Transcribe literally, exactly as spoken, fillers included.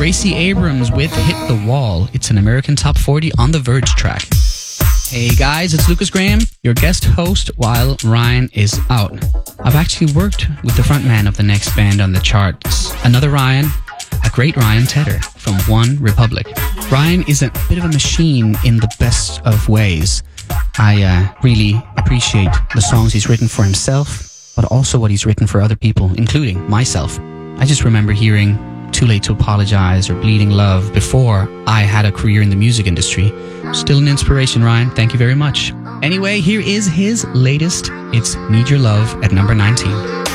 Gracie Abrams with Hit the Wall. It's an American Top forty on the Verge track. Hey guys, it's Lucas Graham, your guest host while Ryan is out. I've actually worked with the frontman of the next band on the charts. Another Ryan, a great Ryan Tedder from One Republic. Ryan is a bit of a machine in the best of ways. I uh, really appreciate the songs he's written for himself, but also what he's written for other people, including myself. I just remember hearing Too Late to Apologize or Bleeding Love before I had a career in the music industry. Still an inspiration, Ryan. Thank you very much. Anyway, here is his latest. It's Need Your Love at number nineteen.